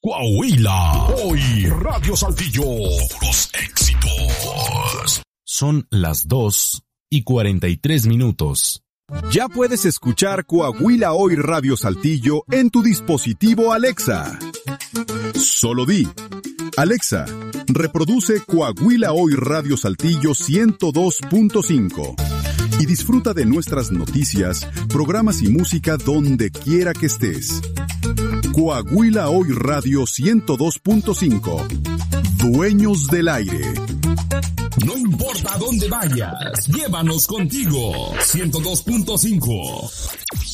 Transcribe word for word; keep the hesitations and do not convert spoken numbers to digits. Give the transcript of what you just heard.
Coahuila, hoy Radio Saltillo, los éxitos. Son las dos y cuarenta y tres minutos. Ya puedes escuchar Coahuila Hoy Radio Saltillo en tu dispositivo Alexa. Solo di, Alexa, reproduce Coahuila Hoy Radio Saltillo ciento dos punto cinco y disfruta de nuestras noticias, programas y música donde quiera que estés. Coahuila Hoy Radio ciento dos punto cinco. Dueños del aire. No importa dónde vayas, llévanos contigo. ciento dos punto cinco.